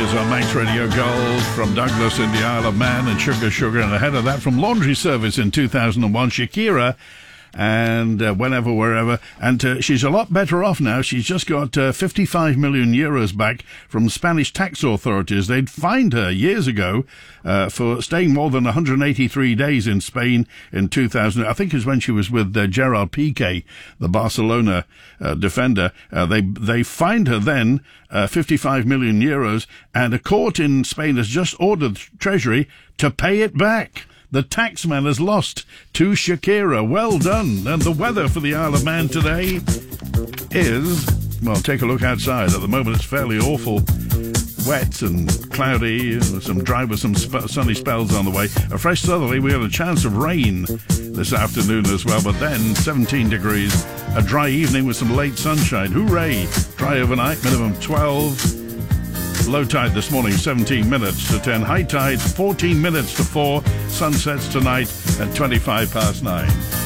Blues on Manx Radio Gold from Douglas in the Isle of Man and Sugar Sugar, and ahead of that from Laundry Service in 2001, Shakira and Whenever, Wherever, and she's a lot better off now. She's just got 55 million euros back from Spanish tax authorities. They'd fined her years ago for staying more than 183 days in Spain in 2000. I think it was when she was with Gerard Piqué, the Barcelona defender. They fined her then 55 million euros, and a court in Spain has just ordered the Treasury to pay it back. The taxman has lost to Shakira. Well done. And the weather for the Isle of Man today is, well, take a look outside. At the moment, it's fairly awful. Wet and cloudy, some dry with some sunny spells on the way. A fresh southerly. We have a chance of rain this afternoon as well, but then 17 degrees. A dry evening with some late sunshine. Hooray! Dry overnight, minimum 12. Low tide this morning, 17 minutes to 10. High tide, 14 minutes to 4. Sunsets tonight at 25 past 9.